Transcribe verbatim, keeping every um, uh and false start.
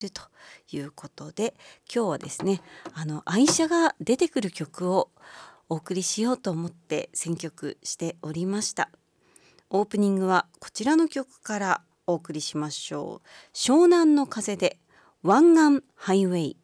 るということで、今日はですね、あの愛車が出てくる曲をお送りしようと思って選曲しておりました。オープニングはこちらの曲からお送りしましょう。湘南の風で湾岸ハイウェイ。